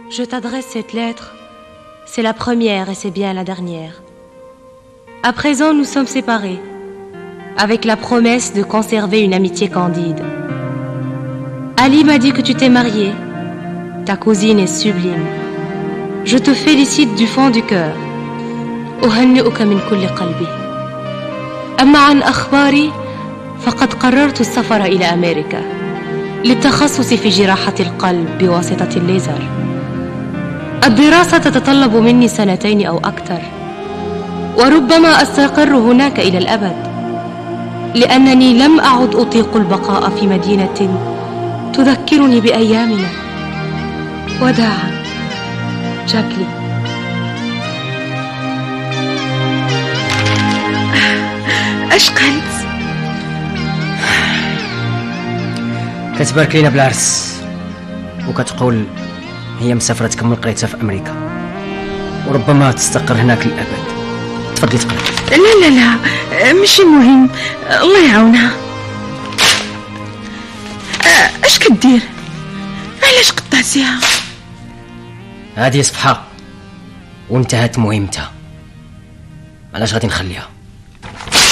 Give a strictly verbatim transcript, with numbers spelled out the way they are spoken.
Je t'adresse cette lettre. C'est la première et c'est bien la dernière. À présent, nous sommes séparés, avec la promesse de conserver une amitié candide. Ali m'a dit que tu t'es mariée. Ta cousine est sublime. Je te félicite du fond du cœur. أهنئك من كل قلبي. أما عن أخباري فقد قررت السفر إلى أمريكا للتخصص في جراحة القلب بواسطة الليزر. الدراسة تتطلب مني سنتين أو أكثر، وربما أستقر هناك إلى الأبد، لأنني لم أعد أطيق البقاء في مدينة تذكرني بأيامنا. وداعا، جاكلي. اش قالت؟ كتبارك لينا بالعرس وكتقول هي مسافرة تكمل قريتها في أمريكا وربما تستقر هناك للأبد. تفضلي تقرأي. لا لا لا ماشي مهم، الله يعاونها. اش كدير؟ علاش قطعتيها؟ هذه صفحة وانتهت مهمتها، علاش غادي نخليها؟